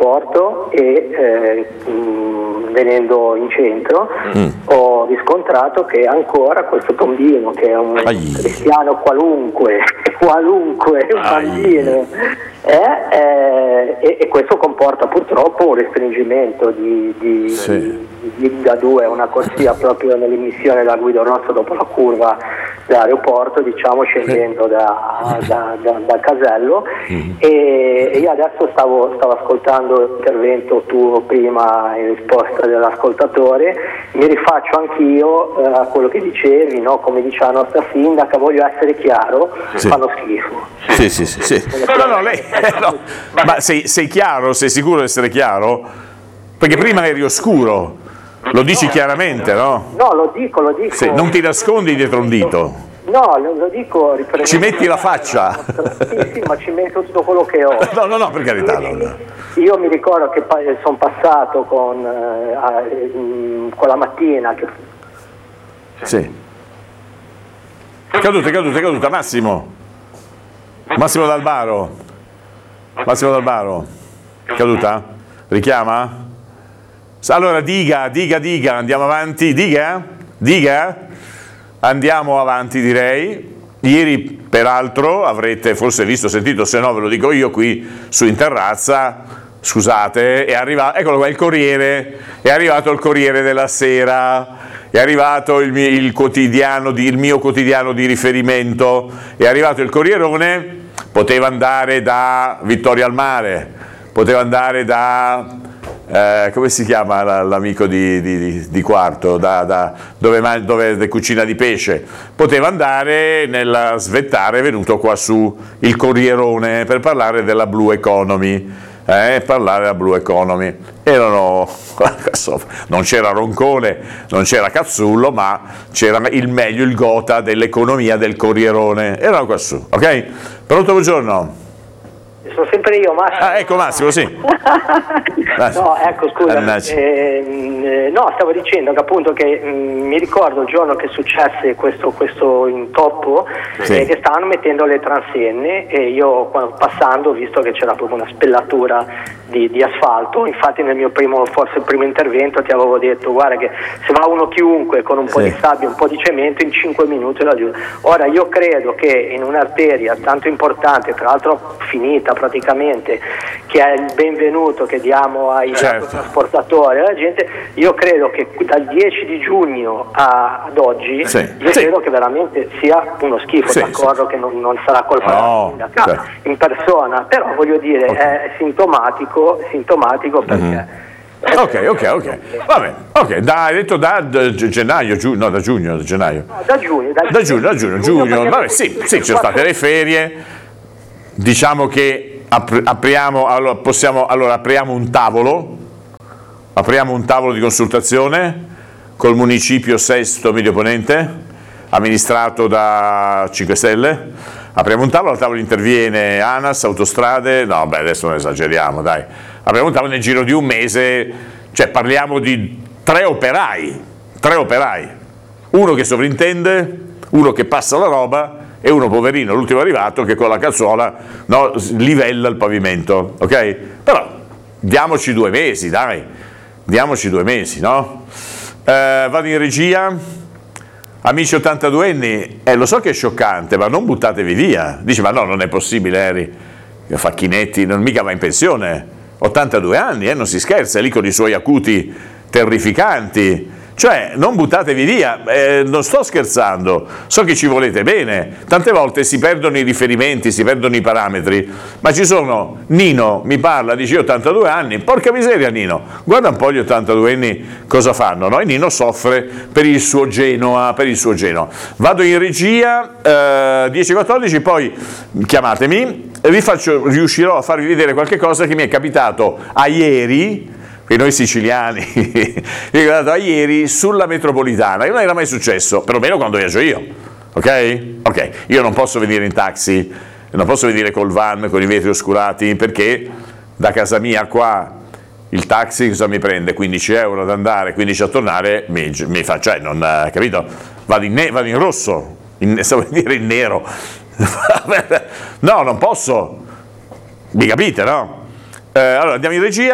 dall'aeroporto e venendo in centro ho riscontrato che ancora questo tombino, che è un cristiano qualunque un bambino, e questo comporta purtroppo un restringimento da 2 a una corsia proprio nell'immissione della Guido Rossa dopo la curva dell'aeroporto, diciamo, scendendo dal casello. E io adesso stavo ascoltando l'intervento tuo prima in risposta dell'ascoltatore, mi rifaccio anch'io a quello che dicevi, no? Come diceva la nostra sindaca, voglio essere chiaro, fanno schifo. Sì. No, lei, no. Ma sei chiaro? Sei sicuro di essere chiaro? Perché prima eri oscuro, lo dici chiaramente, no? No, lo dico. Sì, non ti nascondi dietro un dito. No, lo dico. Ci metti la faccia? Sì, ma ci metto tutto quello che ho. No, per carità. Io mi ricordo che sono passato con la mattina. Sì. È caduta, Massimo Dal Baro. Caduta? Richiama? Allora diga, andiamo avanti, diga? Andiamo avanti, direi. Ieri peraltro avrete forse visto, sentito, se no ve lo dico io qui su in terrazza, scusate, è arrivato, eccolo qua, il Corriere, è arrivato il Corriere della Sera, è arrivato il mio quotidiano di riferimento, è arrivato il Corrierone. Poteva andare da Vittorio al Mare, poteva andare da, come si chiama l'amico di Quarto, dove cucina di pesce, poteva andare nella Svettare, è venuto qua su il Corrierone per parlare della Blue Economy. Non c'era Roncone, non c'era Cazzullo, ma c'era il meglio, il gota dell'economia del Corrierone, erano qua su, ok? Pronto, buongiorno. Sono sempre io, Massimo. Ecco Massimo, sì. No, ecco, scusa. No, stavo dicendo che appunto che mi ricordo il giorno che successe questo intoppo, che stavano mettendo le transenne, e io passando ho visto che c'era proprio una spellatura di asfalto. Infatti nel mio primo intervento ti avevo detto: guarda che se va uno chiunque con un po' di sabbia, un po' di cemento, in 5 minuti la giù. Ora io credo che in un'arteria tanto importante, tra l'altro finita praticamente, che è il benvenuto che diamo ai trasportatori, alla gente, io credo che dal 10 di giugno ad oggi credo che veramente sia uno schifo. D'accordo che non sarà colpa della sindaca in persona, però voglio dire è sintomatico perché Ok. Va bene. Ok, hai detto da gennaio, da giugno. Da giugno. Vabbè, sì, ci sono state le ferie. Diciamo che apriamo un tavolo di consultazione col municipio Sesto Medio Ponente, amministrato da 5 Stelle. Apriamo un tavolo, al tavolo interviene ANAS, Autostrade, adesso non esageriamo, dai. Apriamo un tavolo nel giro di un mese, cioè parliamo di 3 operai, uno che sovrintende, uno che passa la roba e uno poverino, l'ultimo arrivato, che con la cazzuola livella il pavimento, ok? Però diamoci 2 mesi, no? Vado in regia. Amici 82enni, lo so che è scioccante, ma non buttatevi via. Dice, ma no, non è possibile, Eri. Facchinetti, non mica va in pensione. 82 anni, non si scherza, è lì con i suoi acuti terrificanti. Cioè, non buttatevi via, non sto scherzando, so che ci volete bene, tante volte si perdono i riferimenti, si perdono i parametri, ma ci sono, Nino mi parla, dice 82 anni, porca miseria Nino, guarda un po' gli 82enni cosa fanno, no? E Nino soffre per il suo Genoa, Vado in regia, 10:14, poi chiamatemi, e riuscirò a farvi vedere qualche cosa che mi è capitato a ieri, che noi siciliani, ieri sulla metropolitana, che non era mai successo, perlomeno quando viaggio io, ok? Io non posso venire in taxi, non posso venire col van con i vetri oscurati, perché da casa mia qua il taxi cosa mi prende? 15 euro ad andare, 15 a tornare, mi fa, cioè, non, capito? Vado in rosso, stavo a dire in nero, no, non posso, mi capite, no? Allora andiamo in regia.